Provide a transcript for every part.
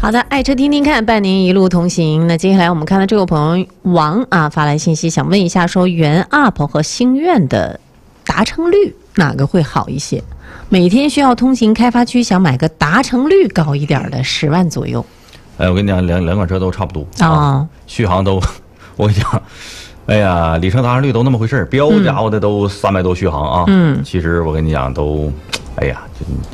好的，爱车听听看，伴您一路同行。那接下来我们看到这位朋友王啊发来信息，想问一下，说原 UP 和星愿的达成率哪个会好一些？每天需要通行开发区，想买个达成率高一点的10万左右。 我跟你讲，两款车都差不多啊， 续航都，我跟你讲，哎呀，里程达成率都那么回事，标家伙的都300多续航啊。其实我跟你讲都，哎呀，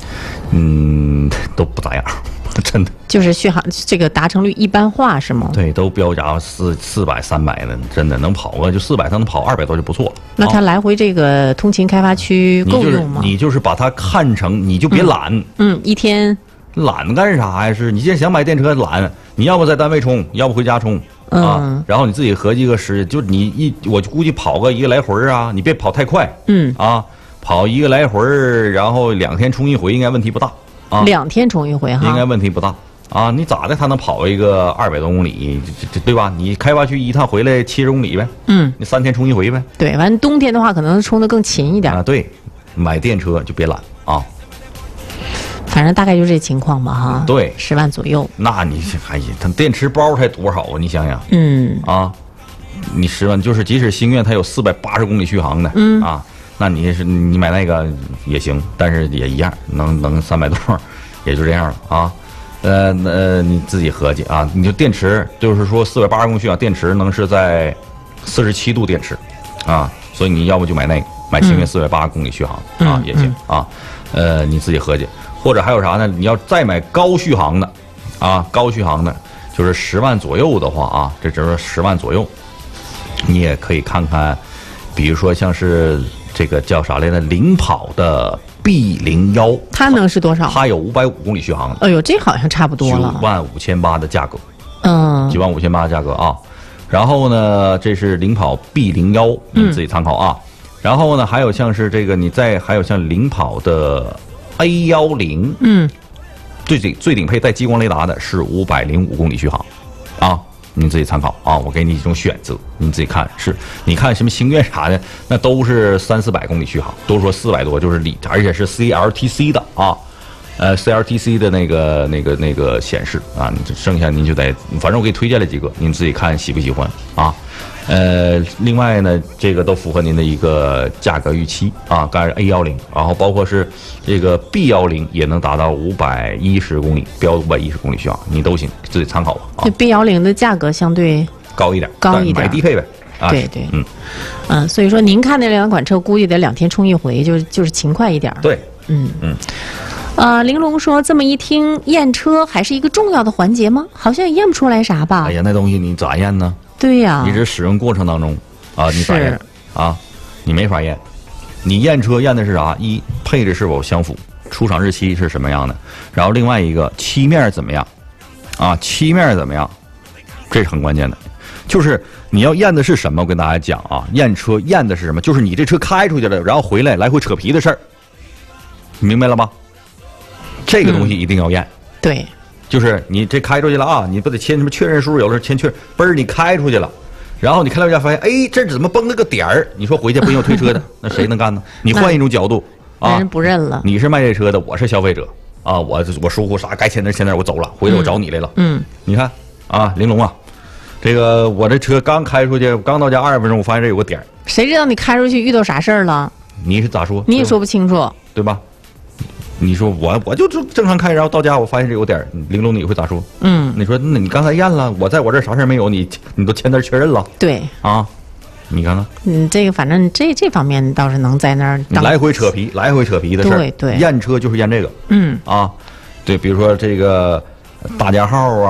都不咋样。真的就是续航这个达成率一般化是吗？ 对，都标价400、300的，真的能跑个就400，它能跑200多就不错了。 那它来回这个通勤开发区够用吗？ 你就是把它看成，你就别懒。 一天懒干啥呀？是你既然想买电车懒，你要不在单位充，要不回家充啊。然后你自己合计个时，就我估计跑个1个来回啊，你别跑太快。跑1个来回，然后2天充一回，应该问题不大。 2天充一回哈， 应该问题不大啊！你咋的？他能跑一个200多公里，对吧？你开发区一趟回来70公里呗，你3天充一回呗。 对，完了冬天的话可能充的更勤一点啊。对，买电车就别懒啊。 反正大概就这情况吧哈。 对 ，10万左右。 那你哎呀，它电池包才多少啊？你想想，你10万就是即使星愿它有480公里续航的，那你买那个也行，但是也一样，能300多，也就这样了啊。你自己合计啊，你就电池就是说480公里续航，电池能是在47度电池啊，所以你要不就买那个，买星愿480公里续航啊也行啊。你自己合计，或者还有啥呢？你要再买高续航的啊，高续航的就是10万左右的话啊，这只是10万左右，你也可以看看，比如说像是。这个叫啥来着？领跑的 B01， 它能是多少？ 它有550公里续航。 哎呦，这好像差不多了。 95800的价格，95800的价格啊。然后呢，这是领跑 B01，你自己参考啊。然后呢，还有像是这个，还有像领跑的 A10，最顶配带激光雷达的是505公里续航，啊。你自己参考啊，我给你几种选择，你自己看。你看什么星愿啥的，那都是300-400公里续航，都说400多就是而且是 CLTC 的啊，CLTC 的那个显示啊，剩下您就得，反正我给你推荐了几个，您自己看喜不喜欢啊。另外呢，这个都符合您的一个价格预期啊，刚才 A10，然后包括是这个 B10也能达到510公里，标510公里续航，你都行，自己参考吧。 这 B10的价格相对高一点，买低配呗。啊， 对，所以说您看那2款车，估计得2天充一回，就是勤快一点。 对， 玲珑说，这么一听，验车还是一个重要的环节吗？好像也验不出来啥吧？ 哎呀，那东西你咋验呢？ 对呀， 你这使用过程当中啊，你咋验啊？你没法验。你验车验的是啥？一，配置是否相符，出厂日期是什么样的，然后另外一个漆面怎么样啊？漆面怎么样？这是很关键的。就是你要验的是什么？我跟大家讲啊，验车验的是什么？就是你这车开出去了，然后回来来回扯皮的事儿，你明白了吗？这个东西一定要验。 对。 就是你这开出去了啊，你不得签什么确认书？有的时候签确，嘣儿你开出去了，然后你开到家发现，哎，这怎么崩了个点儿？你说回去不用推车的，那谁能干呢？你换一种角度啊， 人不认了。 你是卖这车的，我是消费者啊，我疏忽啥该签哪签哪，我走了，回来我找你来了。你看啊，玲珑啊，这个我这车刚开出去，刚到家20分钟，我发现这有个点儿。 谁知道你开出去遇到啥事儿了？ 你是咋说？ 你也说不清楚， 对吧？你说我就正常开，然后到家我发现这有点，玲珑你会咋说？你说那你刚才验了，我在我这啥事没有，你都签字确认了。 对啊，你看看。 这个反正这方面倒是能在那儿来回扯皮的事儿。 对， 验车就是验这个。对，比如说这个大家号啊。